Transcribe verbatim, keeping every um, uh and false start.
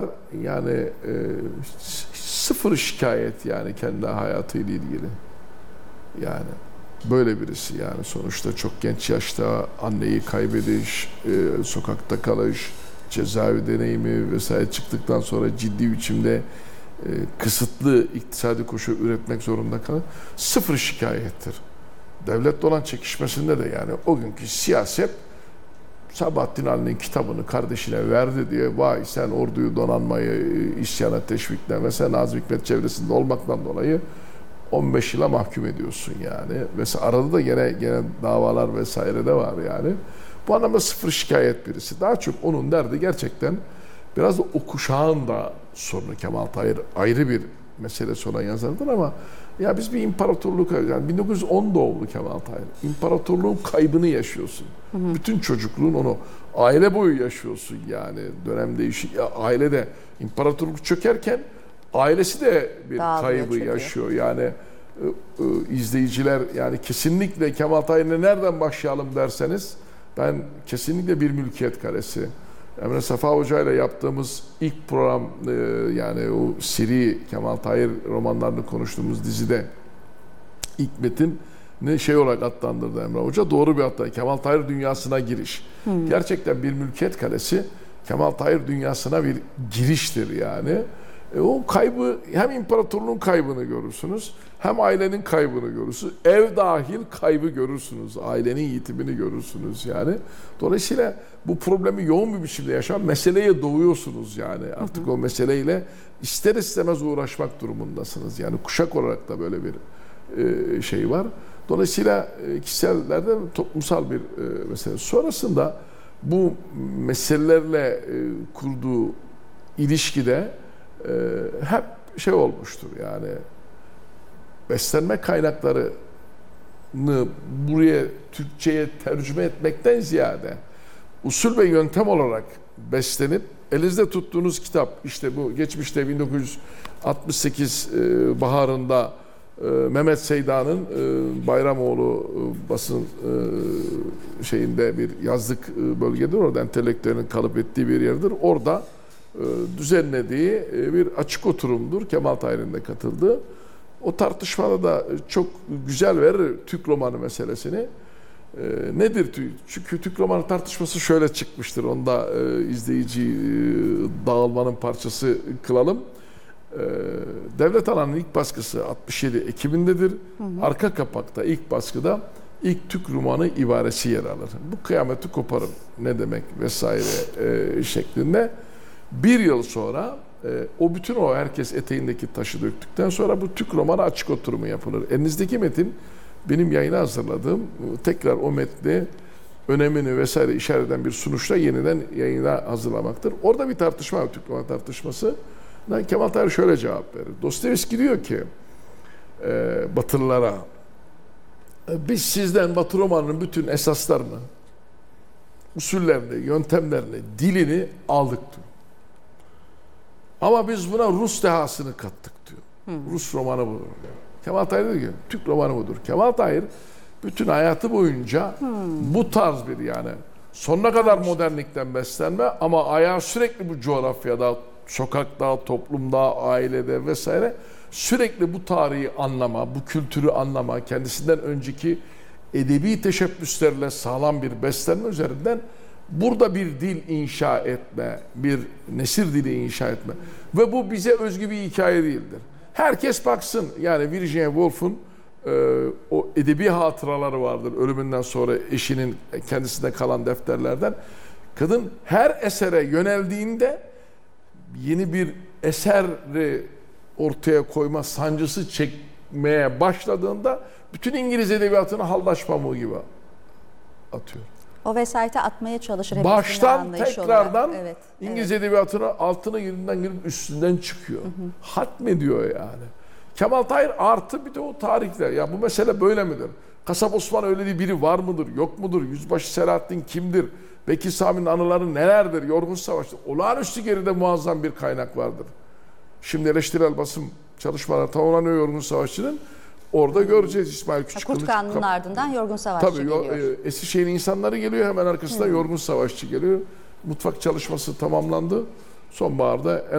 yani e, sıfır şikayet yani kendi hayatıyla ilgili. Yani böyle birisi yani sonuçta çok genç yaşta anneyi kaybediş, e, sokakta kalış, cezaevi deneyimi vesaire çıktıktan sonra ciddi biçimde e, kısıtlı iktisadi koşul üretmek zorunda kalan sıfır şikayettir. Devletle olan çekişmesinde de yani o günkü siyaset Sabahattin Ali'nin kitabını kardeşine verdi diye vay sen orduyu donanmayı isyana teşvikle ve sen Nazım Hikmet çevresinde olmaktan dolayı on beş yıla mahkum ediyorsun yani. Mesela arada da gene, gene davalar vesaire de var yani. Bu anlamda sıfır şikayet birisi. Daha çok onun derdi gerçekten biraz da o kuşağın da sorunu. Kemal Tahir ayrı bir meselesi olan yazardır ama ya biz bir imparatorluk, yani bin dokuz yüz on doğumlu Kemal Tahir. İmparatorluğun kaybını yaşıyorsun. Hı hı. Bütün çocukluğun onu aile boyu yaşıyorsun yani. Dönem değişik. Ailede imparatorluk çökerken ailesi de bir Dağılıyor, kaybı çöküyor. yaşıyor. Yani e, e, izleyiciler yani kesinlikle Kemal Tahir'le nereden başlayalım derseniz ben kesinlikle Bir Mülkiyet Karesi. Emre Safa Hoca ile yaptığımız ilk program e, yani o seri Kemal Tahir romanlarını konuştuğumuz dizide ilk metin ne şey olarak adlandırdı Emre Hoca. Doğru bir adlandırdı. Kemal Tahir dünyasına giriş. Hmm. Gerçekten Bir Mülkiyet Karesi Kemal Tahir dünyasına bir giriştir yani. E, o kaybı hem imparatorluğun kaybını görürsünüz hem ailenin kaybını görürsünüz. Ev dahil kaybı görürsünüz. Ailenin yitimini görürsünüz yani. Dolayısıyla bu problemi yoğun bir biçimde yaşayan meseleye doğuyorsunuz yani. Artık hı hı. o meseleyle ister istemez uğraşmak durumundasınız. Yani kuşak olarak da böyle bir e, şey var. Dolayısıyla e, kişisellerde toplumsal bir e, mesele. Sonrasında bu meselelerle e, kurduğu ilişkide e, hep şey olmuştur yani beslenme kaynaklarını buraya Türkçe'ye tercüme etmekten ziyade usul ve yöntem olarak beslenip elinizde tuttuğunuz kitap işte bu geçmişte bin dokuz yüz altmış sekiz e, baharında e, Mehmet Seyda'nın e, Bayramoğlu e, basın e, şeyinde bir yazlık e, bölgedir. Orada entelektüelin kalıp ettiği bir yerdir. Orada e, düzenlediği e, bir açık oturumdur. Kemal Tahir'in de katıldığı. O tartışmada da çok güzel verir Türk romanı meselesini. E, nedir Türk? Çünkü Türk romanı tartışması şöyle çıkmıştır. Onu da e, izleyici e, dağılmanın parçası kılalım. E, Devlet Ana'nın ilk baskısı altmış yedi Ekim'indedir. Hı hı. Arka kapakta ilk baskıda ilk Türk romanı ibaresi yer alır. Bu kıyameti koparım ne demek vesaire e, şeklinde. Bir yıl sonra e, o bütün o herkes eteğindeki taşı döktükten sonra bu Türk romanı açık oturumu yapılır. Elinizdeki metin benim yayına hazırladığım tekrar o metni önemini vesaire işaret eden bir sunuşla yeniden yayına hazırlamaktır. Orada bir tartışma var, Türk romanı tartışması. Kemal Tahir şöyle cevap verir. Dostoyevski diyor ki e, Batılılara e, biz sizden Batı romanının bütün esaslarını, usullerini, yöntemlerini, dilini aldık diyor. Ama biz buna Rus dehasını kattık diyor. Hmm. Rus romanı budur diyor. Kemal Tahir diyor ki Türk romanı budur. Kemal Tahir bütün hayatı boyunca hmm. bu tarz bir yani sonuna kadar modernlikten beslenme ama ayağı sürekli bu coğrafyada, sokakta, toplumda, ailede vesaire sürekli bu tarihi anlama, bu kültürü anlama, kendisinden önceki edebi teşebbüslerle sağlam bir beslenme üzerinden burada bir dil inşa etme, bir nesir dili inşa etme. Ve bu bize özgü bir hikaye değildir. Herkes baksın, yani Virginia Woolf'un e, o edebi hatıraları vardır. Ölümünden sonra eşinin kendisine kalan defterlerden. Kadın her esere yöneldiğinde yeni bir eseri ortaya koyma sancısı çekmeye başladığında bütün İngiliz edebiyatını haldaş pamuğu gibi atıyor. O vesayete atmaya çalışır. Baştan tekrardan evet, İngiliz evet. edebiyatına altına yerinden girip üstünden çıkıyor. Hı hı. Hatmediyor yani. Kemal Tahir artı bir de o tarihte. Ya bu mesele böyle midir? Kasap Osman öyle bir biri var mıdır? Yok mudur? Yüzbaşı Selahattin kimdir? Bekir Sami'nin anıları nelerdir? Yorgun Savaş'ta. Olağanüstü geride muazzam bir kaynak vardır. Şimdi eleştirel basım çalışmaları tamamlanıyor Yorgun Savaşçı'nın. Orada göreceğiz İsmail Küçük Kılıç. Kurtkanlı'nın ardından Yorgun Savaşçı Tabii, geliyor. E, Eskişehir'in insanları geliyor, hemen arkasında hmm. Yorgun Savaşçı geliyor. Mutfak çalışması tamamlandı. Sonbaharda